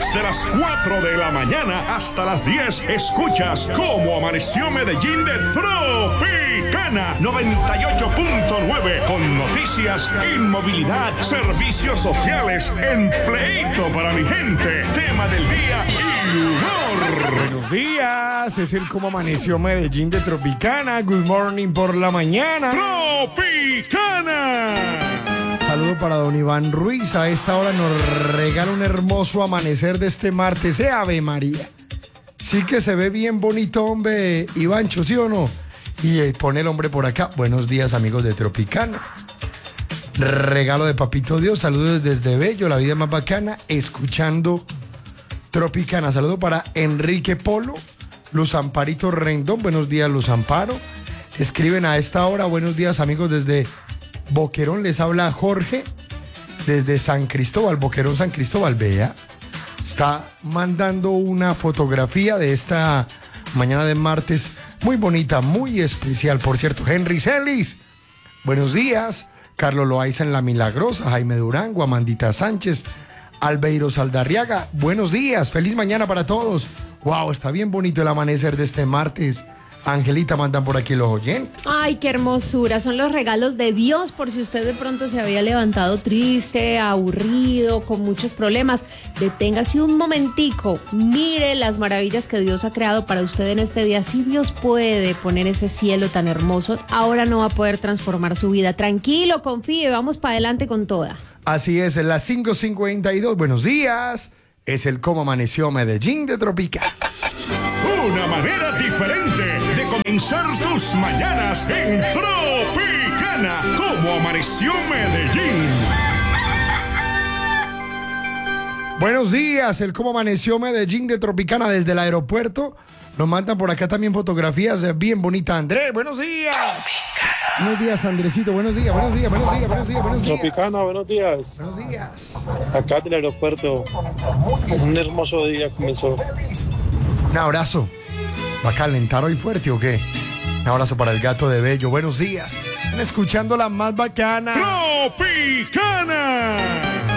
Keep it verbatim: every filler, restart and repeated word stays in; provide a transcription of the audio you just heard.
Desde las cuatro de la mañana hasta las diez, escuchas Cómo Amaneció Medellín de Tropicana noventa y ocho punto nueve, con noticias, inmovilidad, servicios sociales, empleito para mi gente, tema del día y humor. Buenos días, es el Cómo Amaneció Medellín de Tropicana. Good morning por la mañana. Tropicana. Saludo para don Iván Ruiz. A esta hora nos regala un hermoso amanecer de este martes. ¡Eh, Ave María! Sí que se ve bien bonito, hombre, Ivancho, ¿sí o no? Y eh, pone el hombre por acá. Buenos días, amigos de Tropicana. Regalo de Papito Dios. Saludos desde Bello, la vida más bacana, escuchando Tropicana. Saludo para Enrique Polo, Luz Amparito Rendón. Buenos días, Luz Amparo. Escriben a esta hora. Buenos días, amigos, desde Boquerón. Les habla Jorge desde San Cristóbal, Boquerón, San Cristóbal. Vea, está mandando una fotografía de esta mañana de martes muy bonita, muy especial, por cierto. Henry Celis, buenos días. Carlos Loaiza en La Milagrosa, Jaime Durango, Amandita Sánchez, Albeiro Saldarriaga, buenos días, feliz mañana para todos. Wow, está bien bonito el amanecer de este martes. Angelita, mandan por aquí los oyentes. Ay, qué hermosura, son los regalos de Dios por si usted de pronto se había levantado triste, aburrido, con muchos problemas. Deténgase un momentico, mire las maravillas que Dios ha creado para usted en este día. Si Dios puede poner ese cielo tan hermoso, ahora no va a poder transformar su vida. Tranquilo, confíe, vamos para adelante con toda. Así es, en las cinco cincuenta y dos, buenos días. Es el Cómo Amaneció Medellín de Tropicana. Una manera diferente de comenzar tus mañanas en Tropicana. Cómo Amaneció Medellín. Buenos días, el Cómo Amaneció Medellín de Tropicana desde el aeropuerto. Nos mandan por acá también fotografías bien bonitas. Andrés, buenos días. Tropicana. Buenos días, Andresito, buenos días, buenos días, buenos días, buenos días, buenos días. Tropicana, buenos días. Buenos días. Acá del aeropuerto. Un hermoso día comenzó. Un abrazo. ¿Va a calentar hoy fuerte o qué? Un abrazo para el gato de Bello. Buenos días. Están escuchando la más bacana. Tropicana.